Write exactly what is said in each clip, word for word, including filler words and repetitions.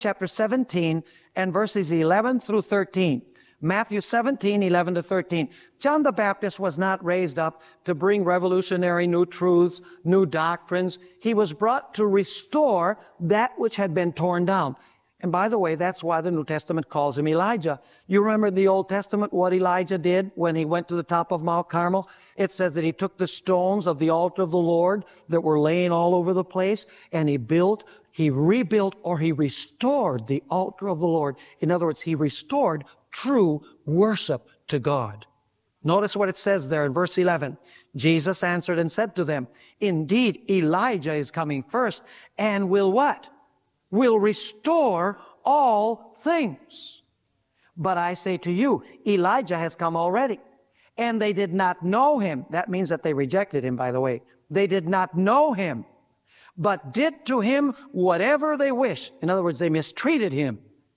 chapter seventeen and verses eleven through thirteen. Matthew seventeen, eleven to thirteen. John the Baptist was not raised up to bring revolutionary new truths, new doctrines. He was brought to restore that which had been torn down. And by the way, that's why the New Testament calls him Elijah. You remember in the Old Testament what Elijah did when he went to the top of Mount Carmel? It says that he took the stones of the altar of the Lord that were laying all over the place, and he built, he rebuilt, or he restored the altar of the Lord. In other words, he restored true worship to God. Notice what it says there in verse eleven. Jesus answered and said to them, indeed, Elijah is coming first, and will what? Will restore all things. But I say to you, Elijah has come already, and they did not know him. That means that they rejected him, by the way. They did not know him, but did to him whatever they wished. In other words, they mistreated him.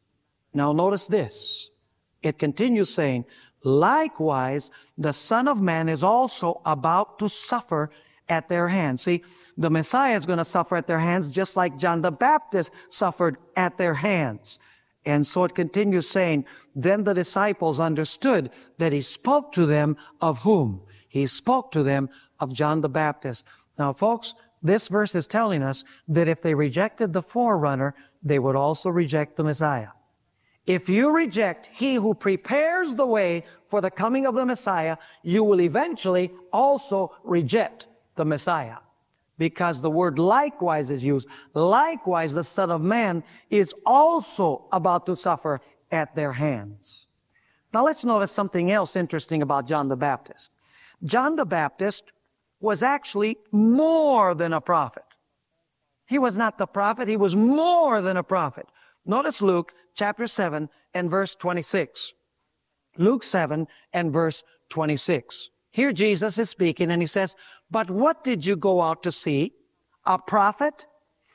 Now notice this. It continues saying, likewise, the Son of Man is also about to suffer at their hands. See, the Messiah is going to suffer at their hands just like John the Baptist suffered at their hands. And so it continues saying, then the disciples understood that he spoke to them of whom? He spoke to them of John the Baptist. Now, folks, this verse is telling us that if they rejected the forerunner, they would also reject the Messiah. If you reject he who prepares the way for the coming of the Messiah, you will eventually also reject the Messiah. Because the word likewise is used. Likewise, the Son of Man is also about to suffer at their hands. Now let's notice something else interesting about John the Baptist. John the Baptist was actually more than a prophet. He was not the prophet, he was more than a prophet. Notice Luke chapter seven and verse twenty-six. Luke seven and verse twenty-six. Here Jesus is speaking and he says, but what did you go out to see? A prophet?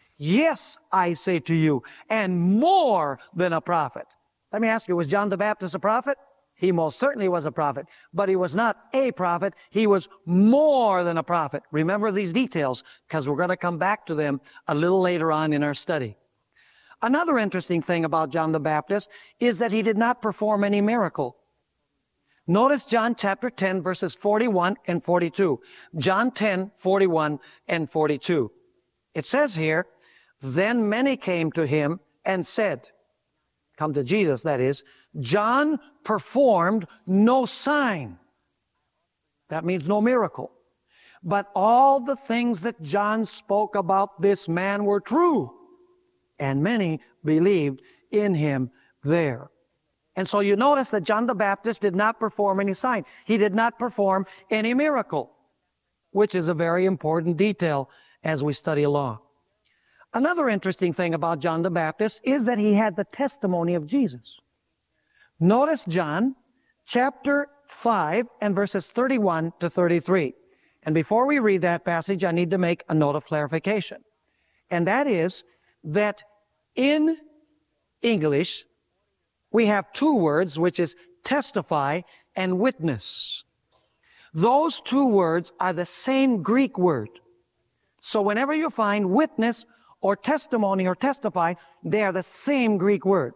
Yes, I say to you, and more than a prophet. Let me ask you, was John the Baptist a prophet? He most certainly was a prophet, but he was not a prophet. He was more than a prophet. Remember these details, because we're going to come back to them a little later on in our study. Another interesting thing about John the Baptist is that he did not perform any miracle. Notice John chapter ten, verses forty-one and forty-two. John ten, forty-one and forty-two. It says here, then many came to him and said, come to Jesus, that is, John performed no sign. That means no miracle. But all the things that John spoke about this man were true. And many believed in him there. And so you notice that John the Baptist did not perform any sign. He did not perform any miracle, which is a very important detail as we study along. Another interesting thing about John the Baptist is that he had the testimony of Jesus. Notice John chapter five and verses thirty-one to thirty-three. And before we read that passage, I need to make a note of clarification. And that is that in English, we have two words, which is testify and witness. Those two words are the same Greek word. So whenever you find witness or testimony or testify, they are the same Greek word.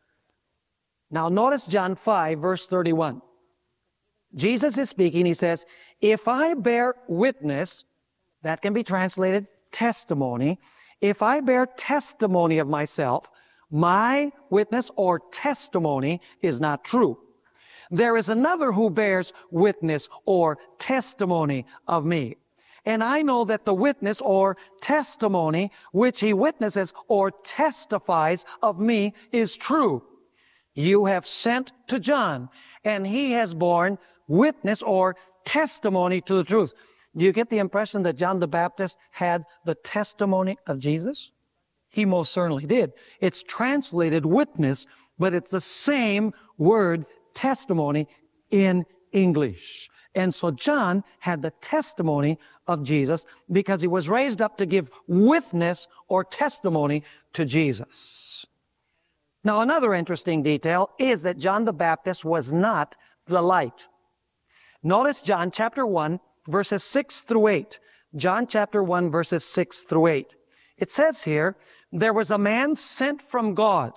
Now notice John five, verse thirty-one. Jesus is speaking. He says, if I bear witness, that can be translated testimony. If I bear testimony of myself, my witness or testimony is not true. There is another who bears witness or testimony of me. And I know that the witness or testimony which he witnesses or testifies of me is true. You have sent to John, and he has borne witness or testimony to the truth. Do you get the impression that John the Baptist had the testimony of Jesus? He most certainly did. It's translated witness, but it's the same word, testimony, in English. And so John had the testimony of Jesus because he was raised up to give witness or testimony to Jesus. Now, another interesting detail is that John the Baptist was not the light. Notice John chapter one, verses six through eight. John chapter one, verses six through eight. It says here, there was a man sent from God